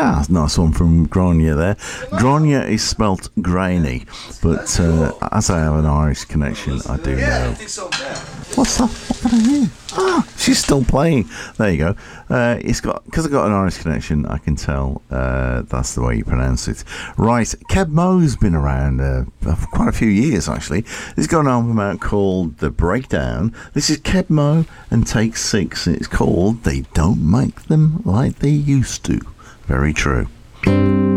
Ah, nice one from Grania there. Grania is spelt grainy, but as I have an Irish connection, I do know. I think so, yeah. What's that? What can I hear? Ah, she's still playing. There you go. Because I've got an Irish connection, I can tell that's the way you pronounce it. Right, Keb Mo's been around for quite a few years, actually. He's got an album out called The Breakdown. This is Keb Mo and Take 6. It's called They Don't Make Them Like They Used to. Very true.